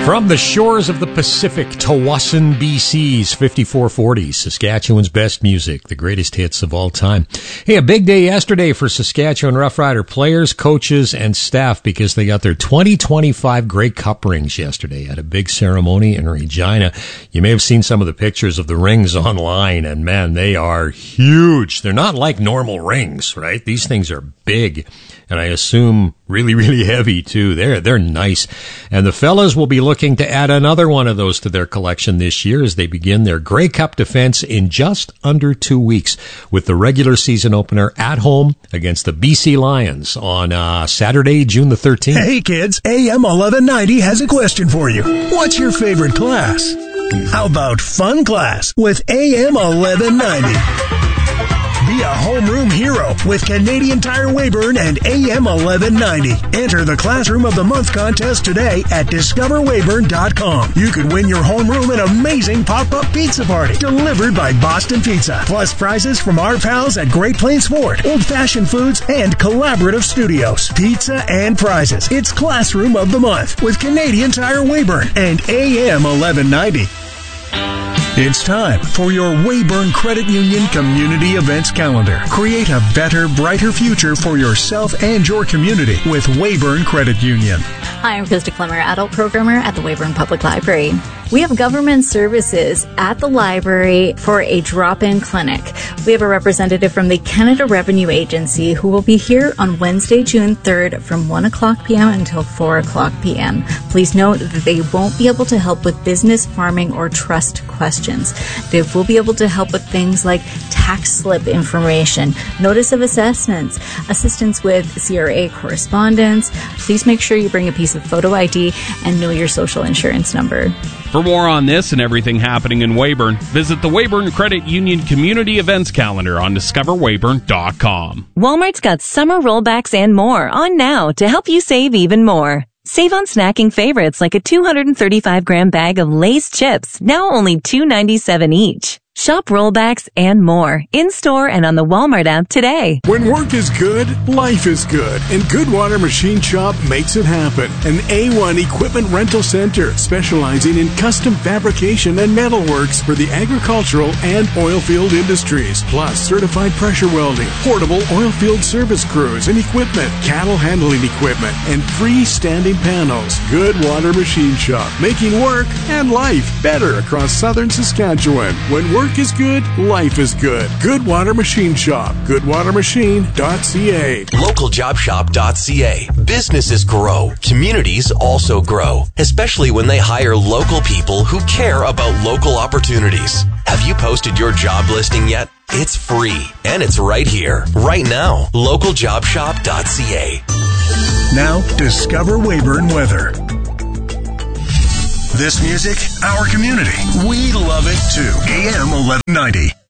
From the shores of the Pacific, Tawasin, BC's 5440, Saskatchewan's best music, the greatest hits of all time. Hey, a big day yesterday for Saskatchewan Rough Rider players, coaches, and staff because they got their 2025 Grey Cup rings yesterday at a big ceremony in Regina. You may have seen some of the pictures of the rings online, and man, they are huge. They're not like normal rings, right? These things are big, and I assume really, really heavy too. They're nice. And the fellas will be looking to add another one of those to their collection this year as they begin their Grey Cup defense in just under 2 weeks with the regular season opener at home against the BC Lions on Saturday, June the 13th. Hey kids, AM 1190 has a question for you. What's your favorite class? How about fun class with AM 1190? Be a homeroom hero with Canadian Tire Weyburn and AM 1190. Enter the Classroom of the Month contest today at discoverweyburn.com. You could win your homeroom an amazing pop-up pizza party delivered by Boston Pizza. Plus prizes from our pals at Great Plains Ford, Old Fashioned Foods, and Collaborative Studios. Pizza and prizes. It's Classroom of the Month with Canadian Tire Weyburn and AM 1190. It's time for your Weyburn Credit Union Community Events Calendar. Create a better, brighter future for yourself and your community with Weyburn Credit Union. Hi, I'm Krista Clemmer, adult programmer at the Weyburn Public Library. We have government services at the library for a drop-in clinic. We have a representative from the Canada Revenue Agency who will be here on Wednesday, June 3rd from 1 o'clock p.m. until 4 o'clock p.m. Please note that they won't be able to help with business, farming, or trust questions. They will be able to help with things like tax slip information, notice of assessments, assistance with CRA correspondence. Please make sure you bring a piece of photo ID and know your social insurance number. For more on this and everything happening in Weyburn, visit the Weyburn Credit Union Community Events Calendar on discoverweyburn.com. Walmart's got summer rollbacks and more on now to help you save even more. Save on snacking favorites like a 235-gram bag of Lay's chips, now only $2.97 each. Shop rollbacks and more in-store and on the Walmart app today. When work is good, life is good, and Goodwater Machine Shop makes it happen. An A1 equipment rental center specializing in custom fabrication and metalworks for the agricultural and oilfield industries, plus certified pressure welding, portable oilfield service crews and equipment, cattle handling equipment, and freestanding panels. Goodwater Machine Shop, making work and life better across southern Saskatchewan. When work is good, life is good. Goodwater Machine Shop. GoodwaterMachine.ca. LocalJobShop.ca. Businesses grow. Communities also grow. Especially when they hire local people who care about local opportunities. Have you posted your job listing yet? It's free. And it's right here. Right now. LocalJobShop.ca. Now, discover Weyburn weather. This music, our community. We love it too. AM 1190.